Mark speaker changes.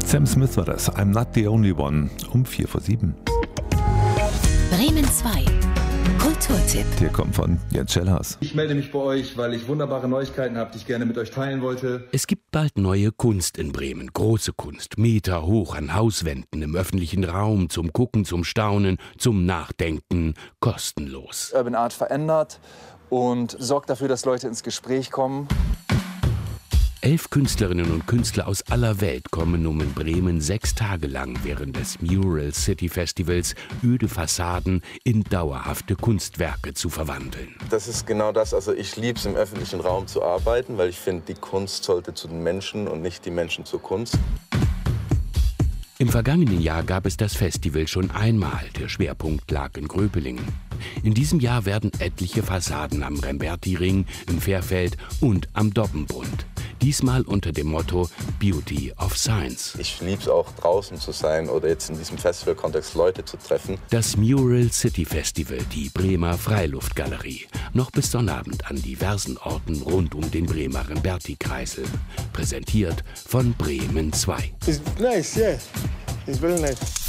Speaker 1: Sam Smith war das. I'm not the only one. Um 6:45.
Speaker 2: Bremen 2. Kulturtipp.
Speaker 1: Hier kommt von Jens Schellhaus.
Speaker 3: Ich melde mich bei euch, weil ich wunderbare Neuigkeiten habe, die ich gerne mit euch teilen wollte.
Speaker 4: Es gibt bald neue Kunst in Bremen. Große Kunst, Meter hoch an Hauswänden, im öffentlichen Raum, zum Gucken, zum Staunen, zum Nachdenken, kostenlos.
Speaker 5: Urban Art verändert und sorgt dafür, dass Leute ins Gespräch kommen.
Speaker 4: 11 Künstlerinnen und Künstler aus aller Welt kommen um in Bremen 6 Tage lang während des Mural City Festivals öde Fassaden in dauerhafte Kunstwerke zu verwandeln.
Speaker 6: Das ist genau das. Also ich liebe es, im öffentlichen Raum zu arbeiten, weil ich finde, die Kunst sollte zu den Menschen und nicht die Menschen zur Kunst.
Speaker 4: Im vergangenen Jahr gab es das Festival schon einmal. Der Schwerpunkt lag in Gröpelingen. In diesem Jahr werden etliche Fassaden am Remberti-Ring, im Fährfeld und am Dobbenbund. Diesmal unter dem Motto Beauty of Science.
Speaker 6: Ich liebe es auch, draußen zu sein oder jetzt in diesem Festivalkontext Leute zu treffen.
Speaker 4: Das Mural City Festival, die Bremer Freiluftgalerie. Noch bis Sonnabend an diversen Orten rund um den Bremer Remberti-Kreisel. Präsentiert von Bremen 2.
Speaker 7: It's nice, yeah. It's very nice.